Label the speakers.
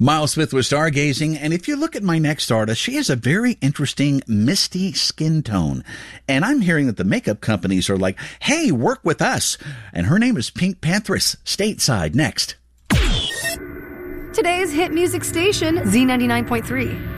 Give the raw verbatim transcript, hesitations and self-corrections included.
Speaker 1: Miles Smith was stargazing, and if you look at my next artist, she has a very interesting misty skin tone. And I'm hearing that the makeup companies are like, hey, work with us. And her name is Pink Panthers. Stateside next.
Speaker 2: Today's hit music station, Z ninety-nine point three.